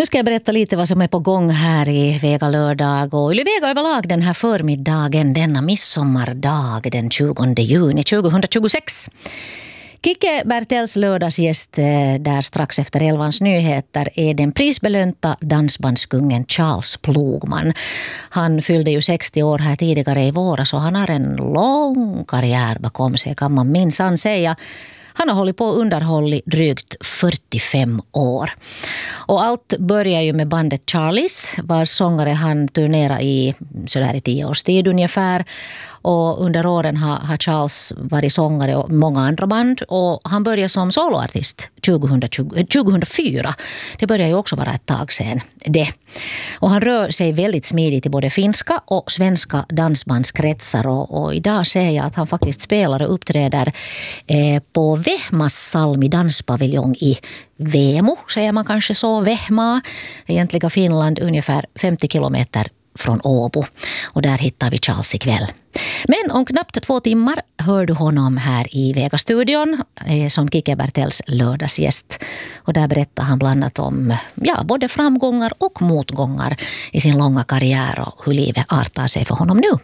Nu ska jag berätta lite vad som är på gång här i Vega lördag och i Vega överlag den här förmiddagen, denna midsommardag den 20 juni 2026. Kike Bertells lördagsgäst där strax efter 11:s nyheter är den prisbelönta dansbandskungen Charles Plogman. Han fyllde ju 60 år här tidigare i våras och han har en lång karriär bakom sig, kan man minsann säga. Han har hållit på underhåll i drygt 45 år. Och allt börjar ju med bandet Charlies, vars sångare han turnerar i sådär i 10 års tid ungefär. Och under åren har Charles varit sångare och många andra band. Och han började som soloartist 2004. Det börjar ju också vara ett tag sedan det. Och han rör sig väldigt smidigt i både finska och svenska dansbandskretsar. Och idag ser jag att han faktiskt spelar och uppträder på Vehmas Salmi danspaviljong i Vemo, säger man kanske så, Vehma, egentliga Finland, ungefär 50 kilometer från Åbo. Och där hittar vi Charles ikväll. Men om knappt 2 timmar hör du honom här i Vega-studion som Kike Bertells lördagsgäst. Och där berättar han bland annat om både framgångar och motgångar i sin långa karriär och hur livet artar sig för honom nu.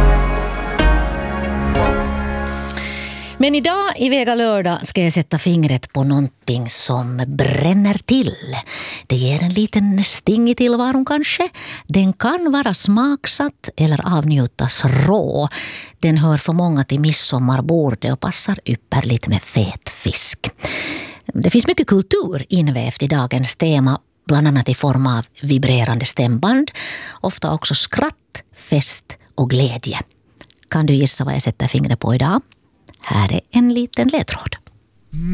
Men idag i Vega lördag ska jag sätta fingret på någonting som bränner till. Det ger en liten sting i tillvaron kanske. Den kan vara smaksatt eller avnjutas rå. Den hör för många till midsommarbordet och passar ypperligt med fet fisk. Det finns mycket kultur invävt i dagens tema, bland annat i form av vibrerande stämband. Ofta också skratt, fest och glädje. Kan du gissa vad jag sätter fingret på idag? Här är en liten ledtråd.